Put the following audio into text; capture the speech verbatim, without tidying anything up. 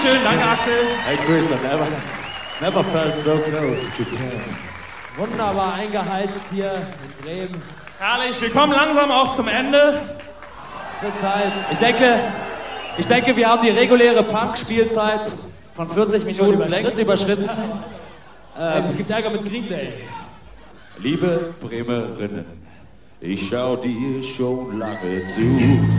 Dankeschön, danke Axel. Hey Chris, I never, never felt so close to Japan. Wunderbar eingeheizt hier in Bremen. Herrlich, wir kommen langsam auch zum Ende. Zur Zeit. Ich denke, ich denke, wir haben die reguläre Punk-Spielzeit von vierzig Minuten längst überschritten. Ähm, es gibt Ärger mit Green Day. Liebe Bremerinnen, ich schau dir schon lange zu.